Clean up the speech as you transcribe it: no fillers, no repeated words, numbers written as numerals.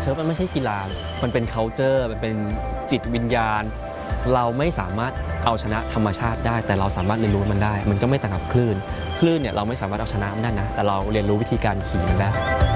ซิร์ฟมันไม่ใช่กีฬามันเป็น culture มันเป็นจิตวิญญาณเราไม่สามารถเอาชนะธรรมชาติได้แต่เราสามารถเรียนรู้มันได้มันก็ไม่ต่างกับคลื่นเนี่ยเราไม่สามารถเอาชนะมันได้นะแต่เราเรียนรู้วิธีการขี่มันได้